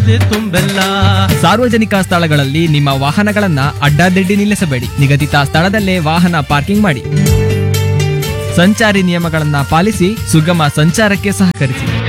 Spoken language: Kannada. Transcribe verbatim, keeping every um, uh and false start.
ತುಂಬೆಲ್ಲ. ಸಾರ್ವಜನಿಕ ಸ್ಥಳಗಳಲ್ಲಿ ನಿಮ್ಮ ವಾಹನಗಳನ್ನ ಅಡ್ಡಾದಿಡ್ಡಿ ನಿಲ್ಲಿಸಬೇಡಿ. ನಿಗದಿತ ಸ್ಥಳದಲ್ಲೇ ವಾಹನ ಪಾರ್ಕಿಂಗ್ ಮಾಡಿ. ಸಂಚಾರಿ ನಿಯಮಗಳನ್ನ ಪಾಲಿಸಿ ಸುಗಮ ಸಂಚಾರಕ್ಕೆ ಸಹಕರಿಸಿ.